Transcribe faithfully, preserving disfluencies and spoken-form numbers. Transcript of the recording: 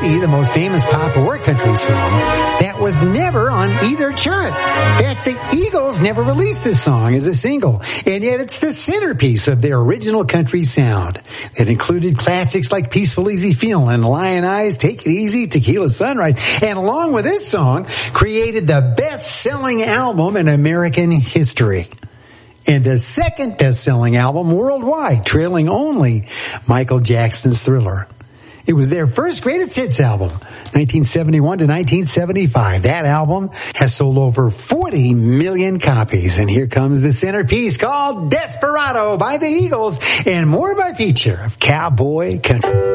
be the most famous pop or country song that was never on either chart. In fact, the Eagles never released this song as a single, and yet it's the centerpiece of their original country sound. It included classics like Peaceful Easy Feelin', Lion Eyes, Take It Easy, Tequila Sunrise, and along with this song, created the best-selling album in American history. And the second best-selling album worldwide, trailing only Michael Jackson's Thriller. It was their first greatest hits album, nineteen seventy-one to nineteen seventy-five. That album has sold over forty million copies. And here comes the centerpiece called Desperado by the Eagles, and more by feature of Cowboy Country.